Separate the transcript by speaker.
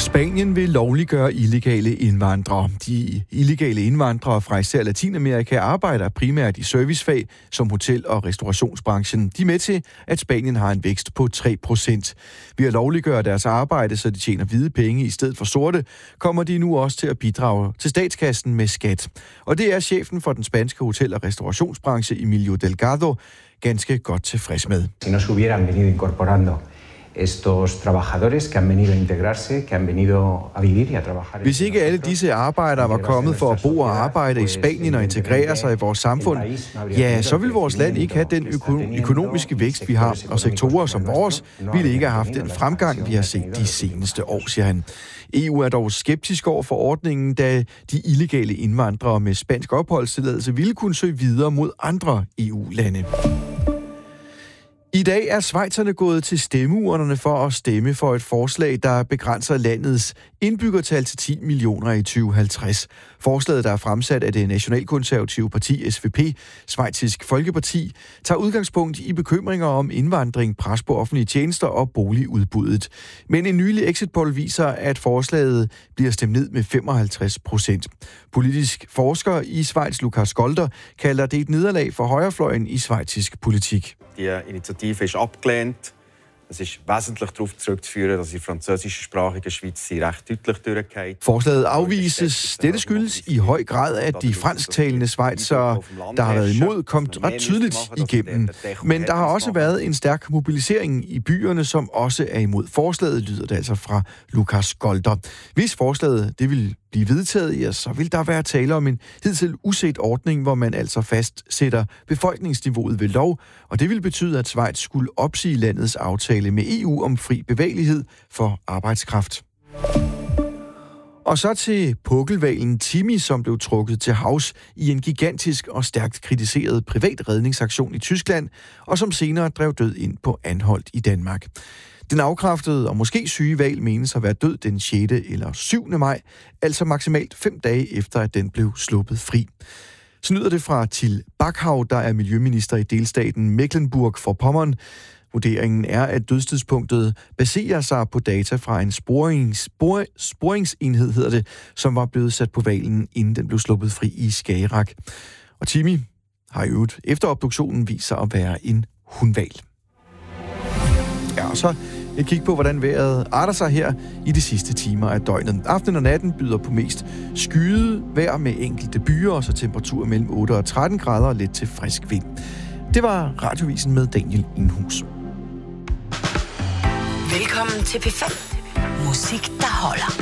Speaker 1: Spanien vil lovliggøre illegale indvandrere. De illegale indvandrere fra især Latinamerika arbejder primært i servicefag som hotel- og restaurationsbranchen. De er med til, at Spanien har en vækst på 3%. Ved at lovliggøre deres arbejde, så de tjener hvide penge i stedet for sorte, kommer de nu også til at bidrage til statskassen med skat. Og det er chefen for den spanske hotel- og restaurationsbranche, Emilio Delgado, ganske godt tilfreds med.
Speaker 2: Si no se hubieran venido incorporando estos trabajadores que han venido a integrarse, que han venido a vivir y a trabajar.
Speaker 1: Hvis ikke alle disse arbejdere var kommet for at bo og arbejde i Spanien og integrere sig i vores samfund, ja, så ville vores land ikke have den økonomiske vækst, vi har, og sektorer som vores ville ikke have haft den fremgang, vi har set de seneste år, siger han. EU er dog skeptisk over for ordningen, da de illegale indvandrere med spansk opholdstilladelse ville kunne søge videre mod andre EU-lande. I dag er schweizerne gået til stemmeurnerne for at stemme for et forslag, der begrænser landets indbyggertal til 10 millioner i 2050. Forslaget, der er fremsat af det nationalkonservative parti SVP, Schweizisk Folkeparti, tager udgangspunkt i bekymringer om indvandring, pres på offentlige tjenester og boligudbuddet. Men en nylig exit poll viser, at forslaget bliver stemt ned med 55%. Politisk forsker i Schweiz, Lukas Scholder, kalder det et nederlag for højrefløjen i schweizisk politik.
Speaker 3: Die Initiative ist abgelehnt. Es ist wesentlich darauf zurückzuführen, dass die französischsprachige Schweiz sie recht deutlich durchgeht.
Speaker 1: Forslaget afvises. Dette skyldes i høj grad, at de fransktalende schweizere, der har været imod, kom ret tydeligt igennem. Men der har også været en stærk mobilisering i byerne, som også er imod forslaget, lyder det altså fra Lukas Scholder. Hvis forslaget det vil blive vedtaget, ja, så vil der være tale om en hidtil uset ordning, hvor man altså fastsætter befolkningsniveauet ved lov, og det vil betyde, at Schweiz skulle opsige landets aftale med EU om fri bevægelighed for arbejdskraft. Og så til pukkelhvalen Timmy, som blev trukket til havs i en gigantisk og stærkt kritiseret privat redningsaktion i Tyskland, og som senere drev død ind på Anholt i Danmark. Den afkræftede og måske syge hval menes at være død den 6. eller 7. maj, altså maksimalt 5 dage efter, at den blev sluppet fri. Så lyder det fra Till Backhav, der er miljøminister i delstaten Mecklenburg-Vorpommern. Vurderingen er, at dødstidspunktet baserer sig på data fra en sporingsenhed, hedder det, som var blevet sat på hvalen, inden den blev sluppet fri i Skagerrak. Og Timmy har i øvrigt efter obduktionen vist sig at være en hunhval. Ja, og så et kig på, hvordan vejret arter sig her i de sidste timer af døgnet. Aftenen og natten byder på mest skyet vejr med enkelte byer, og så temperaturer mellem 8 og 13 grader og lidt til frisk vind. Det var Radiovisen med Daniel Inghus.
Speaker 4: Velkommen til P5. Musik, der holder.